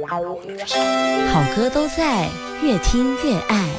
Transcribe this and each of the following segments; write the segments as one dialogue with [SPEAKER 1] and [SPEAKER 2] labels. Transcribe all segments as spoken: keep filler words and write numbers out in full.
[SPEAKER 1] 好歌都在，越听越爱。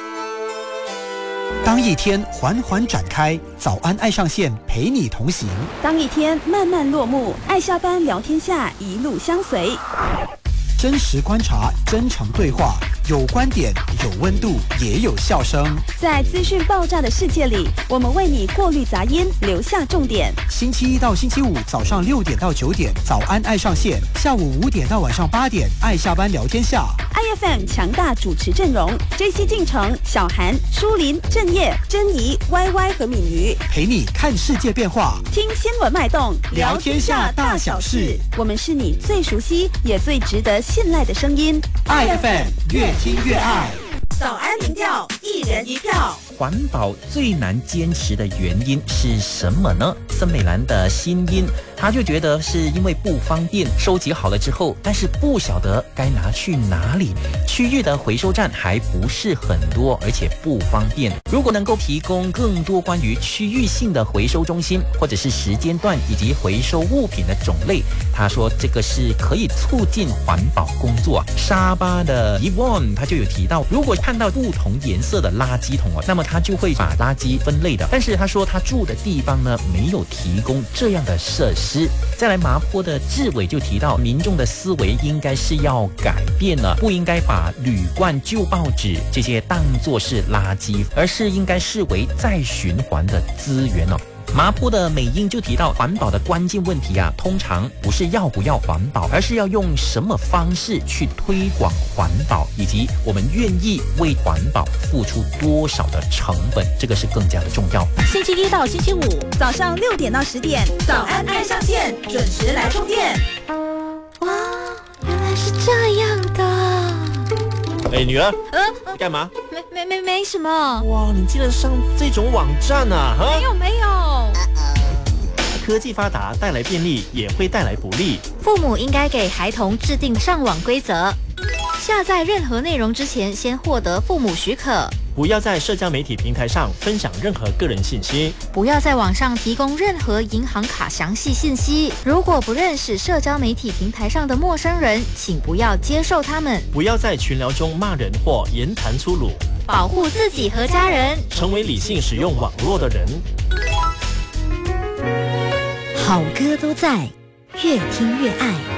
[SPEAKER 2] 当一天缓缓展开，早安爱上线陪你同行；
[SPEAKER 3] 当一天慢慢落幕，爱下班聊天下一路相随。
[SPEAKER 2] 真实观察，真诚对话，有观点，有温度，也有笑声。
[SPEAKER 3] 在资讯爆炸的世界里，我们为你过滤杂音，留下重点。
[SPEAKER 2] 星期一到星期五早上六点到九点，早安爱上线；下午五点到晚上八点，爱下班聊天下。
[SPEAKER 3] I F M 强大主持阵容 ：J C 进城、小韩、舒林、郑业、珍妮、Y Y 和敏瑜，
[SPEAKER 2] 陪你看世界变化，
[SPEAKER 3] 听新闻脉动，
[SPEAKER 2] 聊天下大小事。
[SPEAKER 3] 我们是你最熟悉也最值得信赖的声音。
[SPEAKER 2] I F M 越听越爱。
[SPEAKER 3] 早安民调，一人一票。
[SPEAKER 4] 环保最难坚持的原因是什么呢？森美兰的新音，他就觉得是因为不方便，收集好了之后，但是不晓得该拿去哪里。区域的回收站还不是很多，而且不方便。如果能够提供更多关于区域性的回收中心，或者是时间段以及回收物品的种类，他说这个是可以促进环保工作。沙巴的 Yvonne 他就有提到，如果看到不同颜色的垃圾桶，那么他就会把垃圾分类的，但是他说他住的地方呢没有提供这样的设施。再来，麻坡的志伟就提到，民众的思维应该是要改变了，不应该把铝罐、旧报纸这些当作是垃圾，而是应该视为再循环的资源哦。麻坡的美英就提到，环保的关键问题啊，通常不是要不要环保，而是要用什么方式去推广环保，以及我们愿意为环保付出多少的成本，这个是更加的重要。
[SPEAKER 3] 星期一到星期五早上六点到十点，早安爱上线，准时来充电。
[SPEAKER 5] 哇，原来是这样的。
[SPEAKER 6] 哎，女儿，
[SPEAKER 5] 呃，
[SPEAKER 6] 干嘛？
[SPEAKER 5] 没没没没什么。
[SPEAKER 6] 哇，你竟然上这种网站啊！哈，
[SPEAKER 5] 没有没有。
[SPEAKER 6] 科技发达带来便利，也会带来不利。
[SPEAKER 5] 父母应该给孩童制定上网规则。下载任何内容之前，先获得父母许可。
[SPEAKER 6] 不要在社交媒体平台上分享任何个人信息。
[SPEAKER 5] 不要在网上提供任何银行卡详细信息。如果不认识社交媒体平台上的陌生人，请不要接受他们。
[SPEAKER 6] 不要在群聊中骂人或言谈粗鲁。
[SPEAKER 5] 保护自己和家人，
[SPEAKER 6] 成为理性使用网络的人。
[SPEAKER 1] 好歌都在，越听越爱。